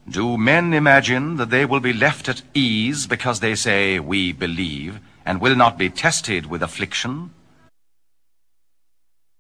Do men imagine that they will be left at ease because they say, we believe, and will not be tested with affliction?